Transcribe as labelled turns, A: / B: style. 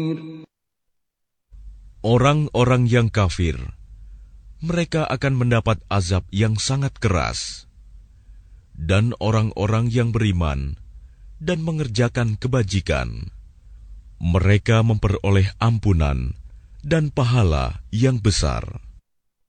A: Orang-orang yang kafir, mereka akan mendapat azab yang sangat keras. Dan orang-orang yang beriman dan mengerjakan kebajikan, mereka memperoleh ampunan dan pahala yang besar.